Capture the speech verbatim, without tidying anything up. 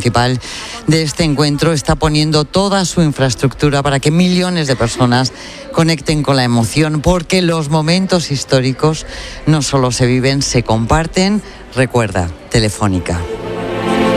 principal de este encuentro, está poniendo toda su infraestructura para que millones de personas conecten con la emoción, porque los momentos históricos no solo se viven, se comparten. Recuerda, Telefónica.